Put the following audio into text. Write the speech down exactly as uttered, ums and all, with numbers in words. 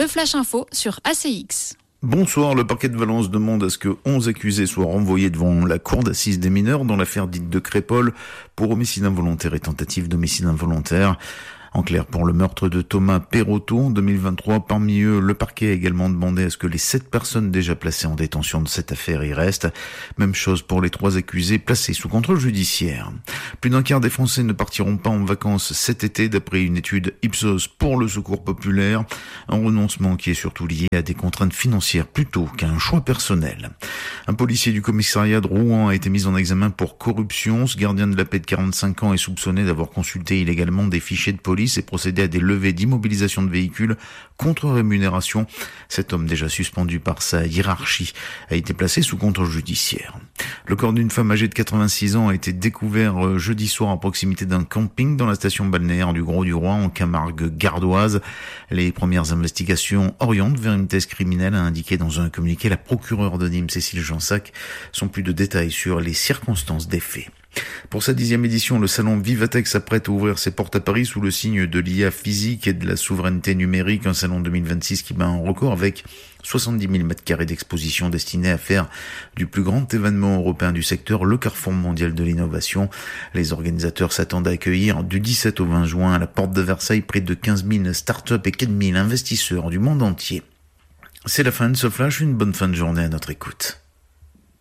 Le Flash Info sur A C X. Bonsoir, le parquet de Valence demande à ce que onze accusés soient renvoyés devant la cour d'assises des mineurs dans l'affaire dite de Crépol pour homicide involontaire et tentative d'homicide involontaire. En clair, pour le meurtre de Thomas Perrotto en deux mille vingt-trois, parmi eux, le parquet a également demandé à ce que les sept personnes déjà placées en détention de cette affaire y restent. Même chose pour les trois accusés placés sous contrôle judiciaire. Plus d'un quart des Français ne partiront pas en vacances cet été, d'après une étude Ipsos pour le Secours populaire. Un renoncement qui est surtout lié à des contraintes financières plutôt qu'à un choix personnel. Un policier du commissariat de Rouen a été mis en examen pour corruption. Ce gardien de la paix de quarante-cinq ans est soupçonné d'avoir consulté illégalement des fichiers de police et procédé à des levées d'immobilisation de véhicules contre rémunération. Cet homme, déjà suspendu par sa hiérarchie, a été placé sous contrôle judiciaire. Le corps d'une femme âgée de quatre-vingt-six ans a été découvert jeudi soir à proximité d'un camping dans la station balnéaire du Gros-du-Roi en Camargue gardoise. Les premières investigations orientent vers une thèse criminelle, a indiqué dans un communiqué la procureure de Nîmes, Cécile Jansac, sans plus de détails sur les circonstances des faits. Pour sa dixième édition, le salon Vivatech s'apprête à ouvrir ses portes à Paris sous le signe de l'I A physique et de la souveraineté numérique. Un salon deux mille vingt-six qui bat un record avec soixante-dix mille mètres carrés d'exposition destinés à faire du plus grand événement européen du secteur le Carrefour mondial de l'innovation. Les organisateurs s'attendent à accueillir du dix-sept au vingt juin à la porte de Versailles près de quinze mille startups et quatre mille investisseurs du monde entier. C'est la fin de ce flash, une bonne fin de journée à notre écoute.